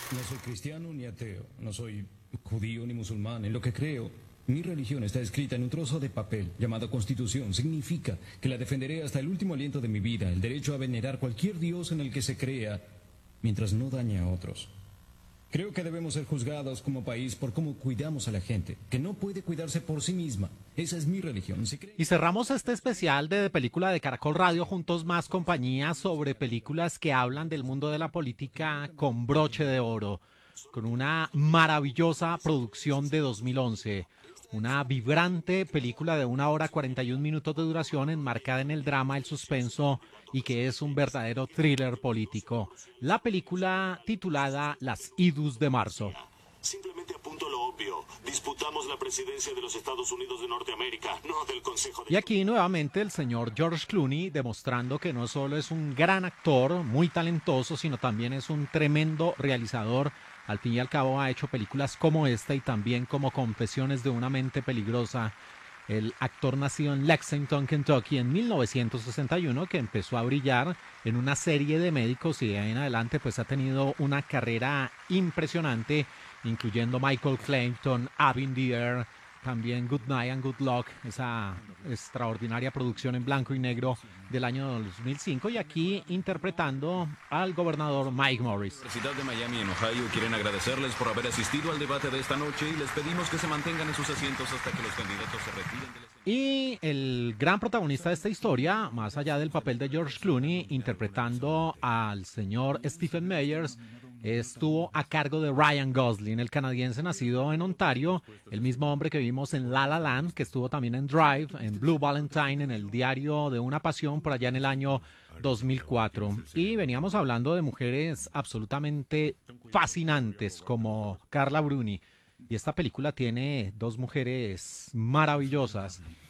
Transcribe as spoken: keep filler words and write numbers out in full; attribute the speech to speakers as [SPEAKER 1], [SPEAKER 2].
[SPEAKER 1] No soy cristiano ni ateo, no soy judío ni musulmán. En lo que creo, mi religión está escrita en un trozo de papel llamado Constitución. Significa que la defenderé hasta el último aliento de mi vida, el derecho a venerar cualquier dios en el que se crea, mientras no dañe a otros. Creo que debemos ser juzgados como país por cómo cuidamos a la gente, que no puede cuidarse por sí misma. Esa es mi religión. Si cree...
[SPEAKER 2] Y cerramos este especial de película de Caracol Radio Juntos Más Compañía sobre películas que hablan del mundo de la política con broche de oro, con una maravillosa producción de dos mil once. Una vibrante película de una hora cuarenta y un minutos de duración enmarcada en el drama, el suspenso y que es un verdadero thriller político. La película titulada Las Idus de Marzo.
[SPEAKER 3] Simplemente apunto lo obvio. Disputamos la presidencia de los Estados Unidos de Norteamérica, no del Consejo de...
[SPEAKER 2] Y aquí nuevamente el señor George Clooney demostrando que no solo es un gran actor, muy talentoso, sino también es un tremendo realizador. Al fin y al cabo ha hecho películas como esta y también como Confesiones de una mente peligrosa. El actor nacido en Lexington, Kentucky en mil novecientos sesenta y uno, que empezó a brillar en una serie de médicos y de ahí en adelante pues ha tenido una carrera impresionante, incluyendo Michael Clayton, Abin Deer, también Good Night and Good Luck, esa extraordinaria producción en blanco y negro del año dos mil cinco, y aquí interpretando al gobernador Mike Morris.
[SPEAKER 4] La Universidad de Miami en Ohio quieren agradecerles por haber asistido al debate de esta noche y les pedimos que se mantengan en sus asientos hasta que los candidatos se retiren del escenario.
[SPEAKER 2] Y el gran protagonista de esta historia, más allá del papel de George Clooney, interpretando al señor Stephen Meyers, estuvo a cargo de Ryan Gosling, el canadiense nacido en Ontario, el mismo hombre que vimos en La La Land, que estuvo también en Drive, en Blue Valentine, en El Diario de una Pasión, por allá en el año dos mil cuatro. Y veníamos hablando de mujeres absolutamente fascinantes como Carla Bruni. Y esta película tiene dos mujeres maravillosas.